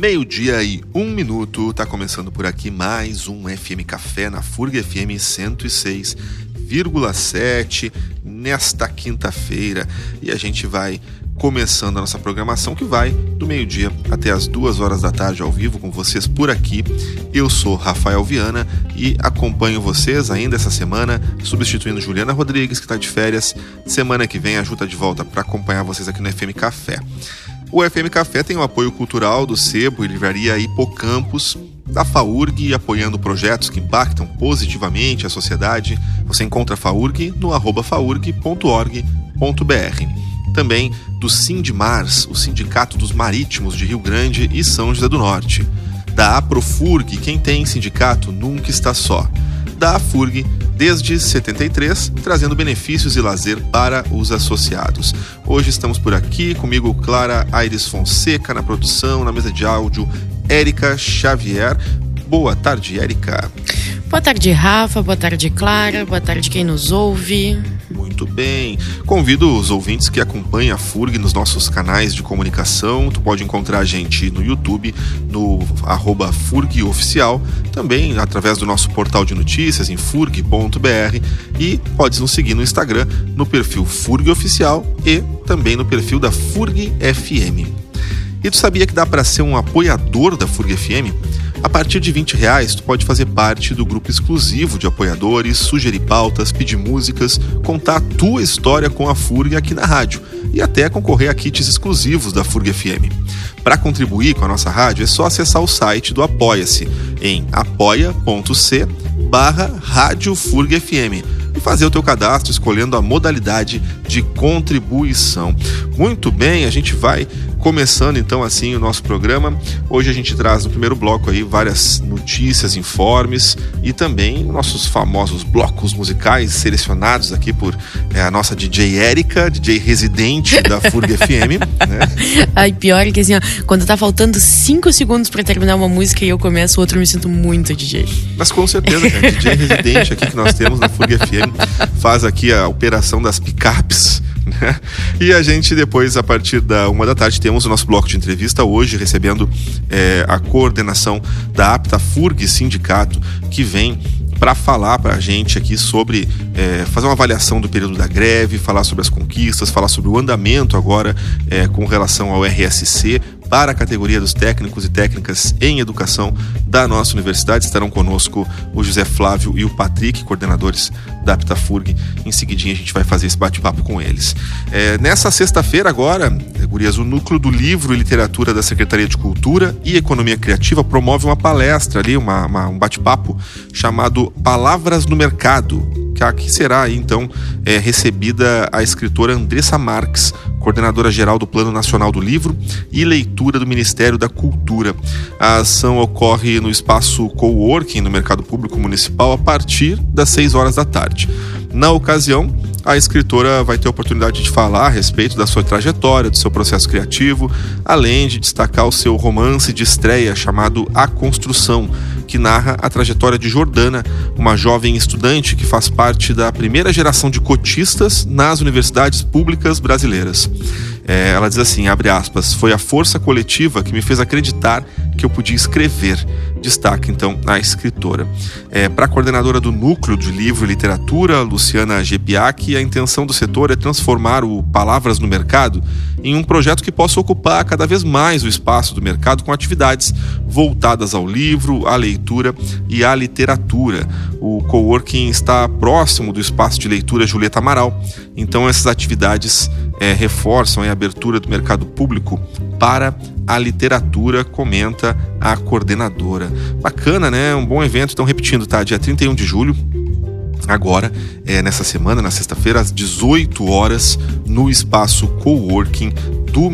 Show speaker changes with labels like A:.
A: 12:01, tá começando por aqui mais um FM Café na FURG FM 106,7 nesta quinta-feira, e a gente vai começando a nossa programação que vai do meio-dia até as 2h da tarde ao vivo com vocês por aqui. Eu sou Rafael Viana e acompanho vocês ainda essa semana, substituindo Juliana Rodrigues, que está de férias. Semana que vem a Ju tá de volta para acompanhar vocês aqui no FM Café. O FM Café tem o apoio cultural do Sebo e Livraria Hipocampus, da FAURG, apoiando projetos que impactam positivamente a sociedade. Você encontra a FAURG no @faurg.org.br. Também do Sindmars, o Sindicato dos Marítimos de Rio Grande e São José do Norte. Da Aprofurg, quem tem sindicato nunca está só. Da FURG, desde 73, trazendo benefícios e lazer para os associados. Hoje estamos por aqui, comigo Clara Aires Fonseca na produção, na mesa de áudio, Érica Xavier. Boa tarde, Érica.
B: Boa tarde, Rafa. Boa tarde, Clara. Boa tarde, quem nos ouve.
A: Muito bem. Convido os ouvintes que acompanham a FURG nos nossos canais de comunicação. Tu pode encontrar a gente no YouTube, no @FURGOficial, também através do nosso portal de notícias em furg.br, e pode nos seguir no Instagram, no perfil FURG Oficial e também no perfil da FURG FM. E tu sabia que dá para ser um apoiador da FURG FM? A partir de R$20, tu pode fazer parte do grupo exclusivo de apoiadores, sugerir pautas, pedir músicas, contar a tua história com a FURG aqui na rádio e até concorrer a kits exclusivos da FURG FM. Para contribuir com a nossa rádio é só acessar o site do Apoia-se em apoia.c/Rádio FURG FM e fazer o teu cadastro escolhendo a modalidade de contribuição. Muito bem, a gente vai começando então assim o nosso programa. Hoje a gente traz no primeiro bloco aí várias notícias, informes e também nossos famosos blocos musicais selecionados aqui por a nossa DJ Érica, DJ residente da FURG FM, né?
B: Ai, pior que assim, ó, quando tá faltando 5 segundos pra terminar uma música e eu começo outra, eu me sinto muito DJ.
A: Mas com certeza, cara, DJ residente aqui que nós temos na FURG FM, faz aqui a operação das picapes, né? E a gente depois, a partir da 1h da tarde, temos o nosso bloco de entrevista, hoje recebendo a coordenação da APTA FURG Sindicato, que vem para falar para a gente aqui sobre fazer uma avaliação do período da greve, falar sobre as conquistas, falar sobre o andamento agora com relação ao RSC para a categoria dos técnicos e técnicas em educação da nossa universidade. Estarão conosco o José Flávio e o Patrick, coordenadores da APTA FURG. Em seguidinha a gente vai fazer esse bate-papo com eles. Nessa sexta-feira agora, gurias, o Núcleo do Livro e Literatura da Secretaria de Cultura e Economia Criativa promove uma palestra ali, um bate-papo chamado Palavras no Mercado, que será aí então recebida a escritora Andressa Marques, coordenadora geral do Plano Nacional do Livro e Leitura do Ministério da Cultura. A ação ocorre no espaço Coworking no Mercado Público Municipal a partir das 6h da tarde. Na ocasião, a escritora vai ter a oportunidade de falar a respeito da sua trajetória, do seu processo criativo, além de destacar o seu romance de estreia chamado A Construção, que narra a trajetória de Jordana, uma jovem estudante que faz parte da primeira geração de cotistas nas universidades públicas brasileiras. Ela diz assim, abre aspas, foi a força coletiva que me fez acreditar que eu podia escrever. Destaca então a escritora. Para a coordenadora do Núcleo de Livro e Literatura, Luciana Gebiac, a intenção do setor é transformar o Palavras no Mercado em um projeto que possa ocupar cada vez mais o espaço do mercado com atividades voltadas ao livro, à leitura e à literatura. O coworking está próximo do espaço de leitura Julieta Amaral, então essas atividades reforçam a abertura do mercado público para a literatura, comenta a coordenadora. Bacana, né? Um bom evento. Então, repetindo, tá? Dia 31 de julho, agora, nessa semana, na sexta-feira, às 18h, no espaço Coworking